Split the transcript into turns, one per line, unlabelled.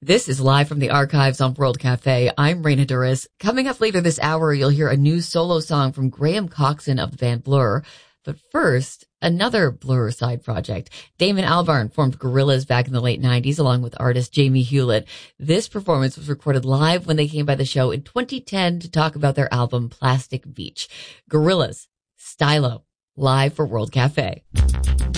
This is live from the archives on World Cafe. I'm Raina Duris. Coming up later this hour, you'll hear a new solo song from Graham Coxon of the band Blur. But first, another Blur side project. Damon Albarn formed Gorillaz back in the late 90s along with artist Jamie Hewlett. This performance was recorded live when they came by the show in 2010 to talk about their album Plastic Beach. Gorillaz, Stylo, live for World Cafe.